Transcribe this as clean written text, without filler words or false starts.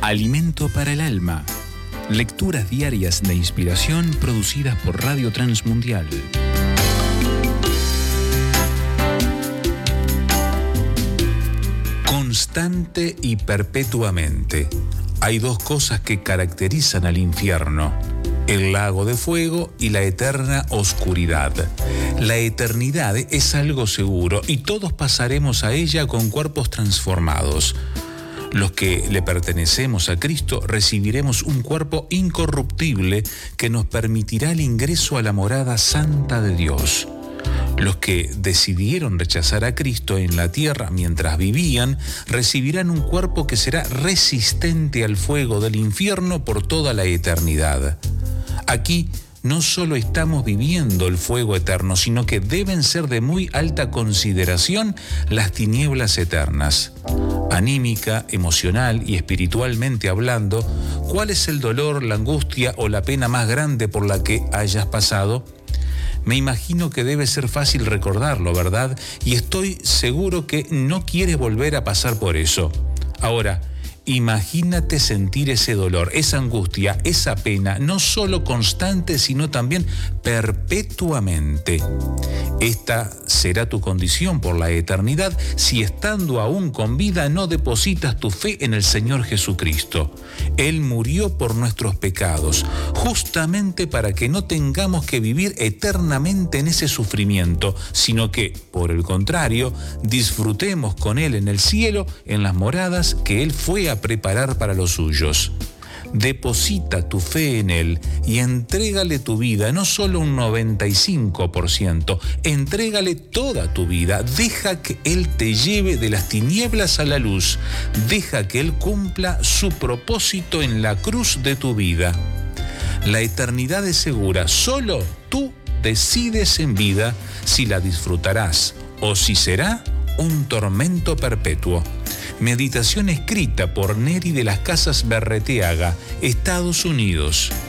Alimento para el alma. Lecturas diarias de inspiración producidas por Radio Transmundial. Constante y perpetuamente. Hay dos cosas que caracterizan al infierno: el lago de fuego y la eterna oscuridad. La eternidad es algo seguro y todos pasaremos a ella con cuerpos transformados. Los que le pertenecemos a Cristo recibiremos un cuerpo incorruptible que nos permitirá el ingreso a la morada santa de Dios. Los que decidieron rechazar a Cristo en la tierra mientras vivían recibirán un cuerpo que será resistente al fuego del infierno por toda la eternidad. Aquí no solo estamos viviendo el fuego eterno, sino que deben ser de muy alta consideración las tinieblas eternas. Anímica, emocional y espiritualmente hablando, ¿cuál es el dolor, la angustia o la pena más grande por la que hayas pasado? Me imagino que debe ser fácil recordarlo, ¿verdad? Y estoy seguro que no quieres volver a pasar por eso. Ahora, imagínate sentir ese dolor, esa angustia, esa pena, no solo constante, sino también perpetuamente. Esta será tu condición por la eternidad si estando aún con vida no depositas tu fe en el Señor Jesucristo. Él murió por nuestros pecados, justamente para que no tengamos que vivir eternamente en ese sufrimiento, sino que, por el contrario, disfrutemos con Él en el cielo, en las moradas que Él fue a preparar para los suyos. Deposita tu fe en Él y entrégale tu vida, no solo un 95%, entrégale toda tu vida. Deja que Él te lleve de las tinieblas a la luz. Deja que Él cumpla su propósito en la cruz de tu vida. La eternidad es segura. Solo tú decides en vida si la disfrutarás o si será un tormento perpetuo. Meditación escrita por Neri de las Casas Berreteaga, Estados Unidos.